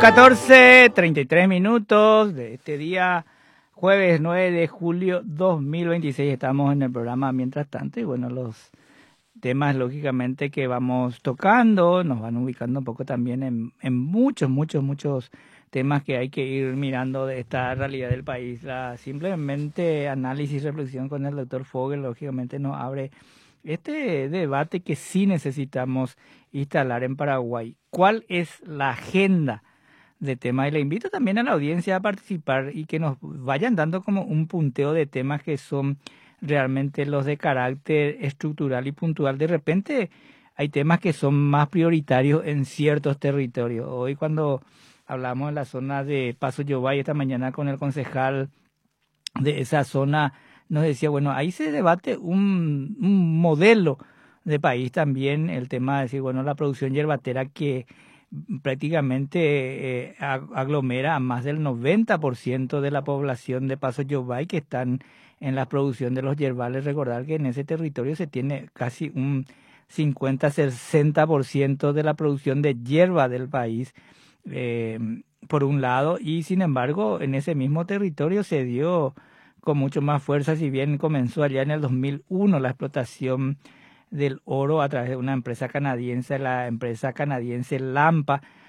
14:33 de este día, jueves 9 de julio 2026. Estamos en el programa Mientras Tanto y bueno, los temas lógicamente que vamos tocando nos van ubicando un poco también en muchos temas que hay que ir mirando de esta realidad del país. Simplemente análisis y reflexión con el doctor Fogel lógicamente nos abre este debate que sí necesitamos instalar en Paraguay. ¿Cuál es la agenda de temas? Y le invito también a la audiencia a participar y que nos vayan dando como un punteo de temas que son realmente los de carácter estructural y puntual. De repente hay temas que son más prioritarios en ciertos territorios. Hoy cuando hablamos en la zona de Paso Yobay esta mañana con el concejal de esa zona, nos decía, bueno, ahí se debate un modelo de país también, el tema de decir, bueno, la producción yerbatera que prácticamente aglomera a más del 90% de la población de Paso Yobay que están en la producción de los yerbales. Recordar que en ese territorio se tiene casi un 50-60% de la producción de hierba del país, por un lado, y sin embargo en ese mismo territorio se dio con mucho más fuerza, si bien comenzó allá en el 2001 la explotación del oro a través de una empresa canadiense, la empresa canadiense Lampa,